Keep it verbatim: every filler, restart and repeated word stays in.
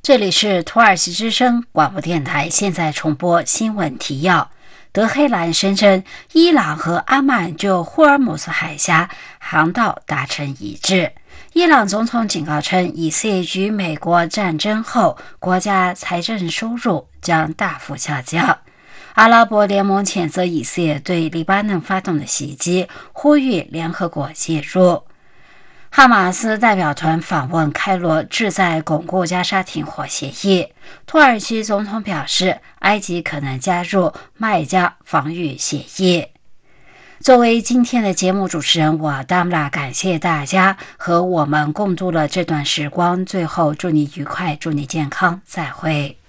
这里是土耳其之声广播电台，现在重播新闻提要。德黑兰声称，伊朗和阿曼就霍尔木斯海峡航道达成一致。伊朗总统警告称，以色列与美国战争后，国家财政收入将大幅下降。阿拉伯联盟谴责以色列对黎巴嫩发动的袭击，呼吁联合国介入。哈马斯代表团访问开罗，旨在巩固加沙停火协议。土耳其总统表示，埃及可能加入麦加防御协议。作为今天的节目主持人，我达姆拉感谢大家和我们共度了这段时光。最后，祝你愉快，祝你健康，再会。